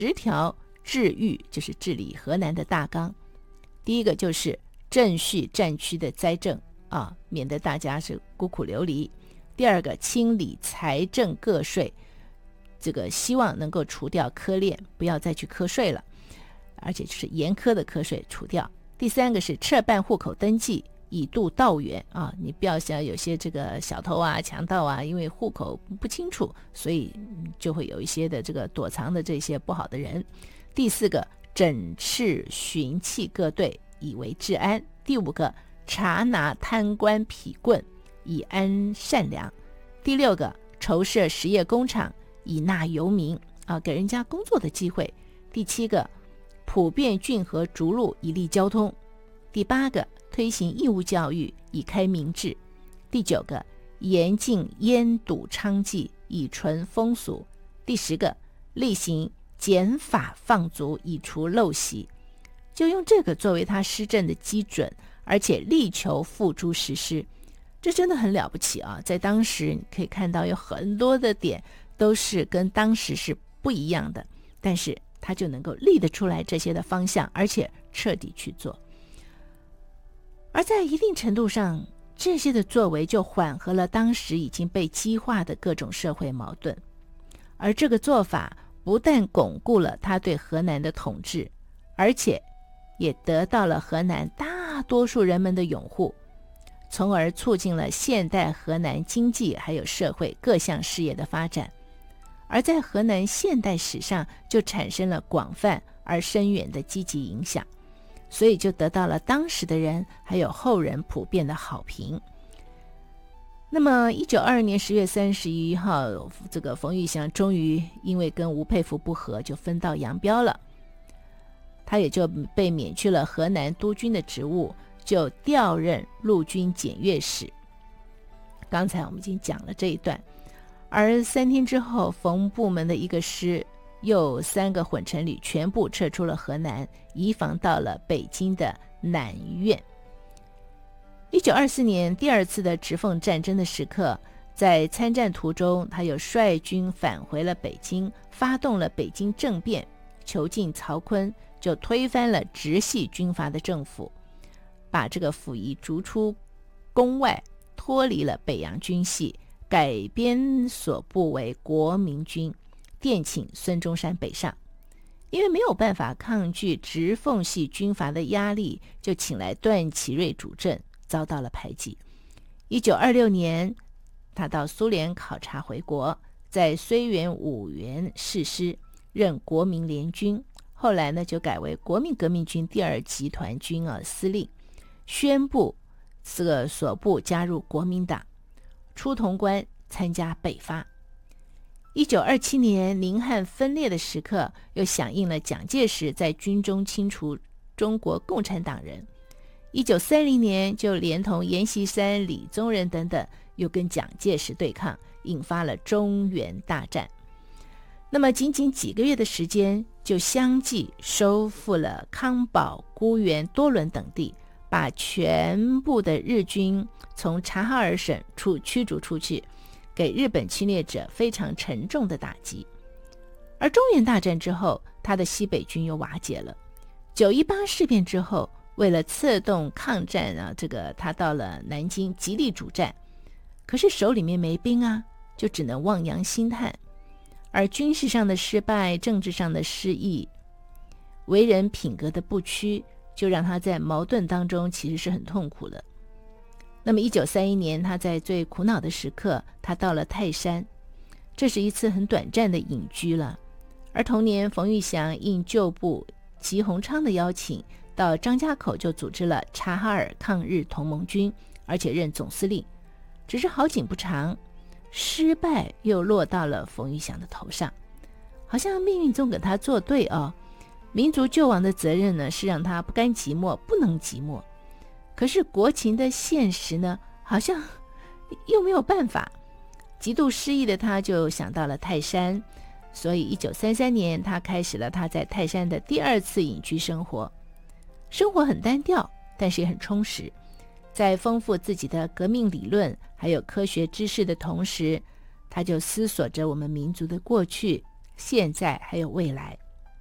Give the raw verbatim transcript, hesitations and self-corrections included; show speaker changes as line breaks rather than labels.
十条治愈，就是治理河南的大纲。第一个就是正序战区的灾政啊，免得大家是孤苦流离。第二个，清理财政个税，这个希望能够除掉苛练，不要再去课税了，而且是严苛的课税除掉。第三个是撤办户口登记，以度道源啊，你不要想有些这个小偷啊、强盗啊，因为户口不清楚，所以就会有一些的这个躲藏的这些不好的人。第四个，整饬巡缉各队，以为治安。第五个，查拿贪官痞棍，以安善良。第六个，筹设实业工厂，以纳游民啊，给人家工作的机会。第七个，普遍浚河逐鹿，以利交通。第八个，推行义务教育，以开民智。第九个，严禁烟赌娼妓，以纯风俗。第十个，厉行减法放逐，以除陋习。就用这个作为他施政的基准，而且力求付诸实施。这真的很了不起啊！在当时你可以看到有很多的点都是跟当时是不一样的，但是他就能够立得出来这些的方向，而且彻底去做。而在一定程度上，这些的作为就缓和了当时已经被激化的各种社会矛盾。而这个做法不但巩固了他对河南的统治，而且也得到了河南大多数人们的拥护，从而促进了现代河南经济还有社会各项事业的发展。而在河南现代史上就产生了广泛而深远的积极影响，所以就得到了当时的人还有后人普遍的好评。那么一九二二年十月三十一号，这个冯玉祥终于因为跟吴佩孚不和，就分道扬镳了，他也就被免去了河南督军的职务，就调任陆军检阅使。刚才我们已经讲了这一段。而三天之后，冯部门的一个师又三个混成旅全部撤出了河南，移防到了北京的南苑。一九二四年第二次的直奉战争的时刻，在参战途中，他又率军返回了北京，发动了北京政变，囚禁曹锟，就推翻了直系军阀的政府，把这个溥仪逐出宫外，脱离了北洋军系，改编所部为国民军，电请孙中山北上。因为没有办法抗拒直奉系军阀的压力，就请来段祺瑞主政，遭到了排挤。一九二六年，他到苏联考察回国，在绥远五原誓师，任国民联军。后来呢，就改为国民革命军第二集团军啊司令，宣布这个所部加入国民党，出潼关参加北伐。一九二七年宁汉分裂的时刻，又响应了蒋介石在军中清除中国共产党人。一九三零年就连同阎锡山、李宗仁等等，又跟蒋介石对抗，引发了中原大战。那么仅仅几个月的时间，就相继收复了康保、孤原、多伦等地，把全部的日军从察哈尔省处驱逐出去，给日本侵略者非常沉重的打击。而中原大战之后，他的西北军又瓦解了。九一八事变之后，为了策动抗战啊，这个他到了南京极力主战，可是手里面没兵啊，就只能望洋兴叹。而军事上的失败，政治上的失意，为人品格的不屈，就让他在矛盾当中其实是很痛苦的。那么一九三一年，他在最苦恼的时刻，他到了泰山，这是一次很短暂的隐居了。而同年，冯玉祥应旧部吉鸿昌的邀请，到张家口就组织了察哈尔抗日同盟军，而且任总司令。只是好景不长，失败又落到了冯玉祥的头上，好像命运总跟他作对哦。民族救亡的责任呢，是让他不甘寂寞，不能寂寞。可是国情的现实呢，好像又没有办法。极度失意的他就想到了泰山，所以一九三三年他开始了他在泰山的第二次隐居生活。生活很单调，但是也很充实。在丰富自己的革命理论还有科学知识的同时，他就思索着我们民族的过去、现在还有未来。